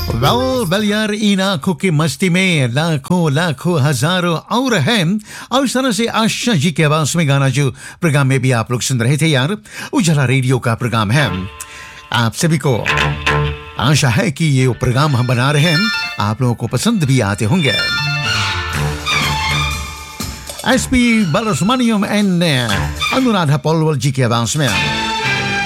Well यार, इन आंखों की मस्ती में लाखों लाखों हजारों और हैं। और इस तरह से आशा जी के आवाज में गाना जो प्रोग्राम में भी आप लोग सुन रहे थे यार, उजाला रेडियो का प्रोग्राम है। आप सभी को आशा है कि ये प्रोग्राम हम बना रहे हैं आप लोगों को पसंद भी आते होंगे। एसपी बालासुब्रमण्यम एंड अनुराधा पौडवाल जी की आवाज में